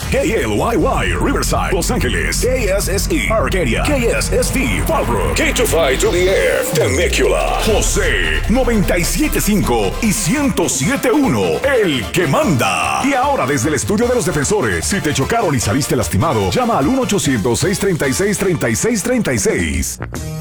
KLYY, Riverside, Los Ángeles, KSSE, Arcadia, KSSV, Fallbrook, K25 to the Air, Temecula, José, 97.5 y 107.1, el que manda. Y ahora desde el estudio de los defensores, si te chocaron y saliste lastimado, llama al 1-800-636-3636.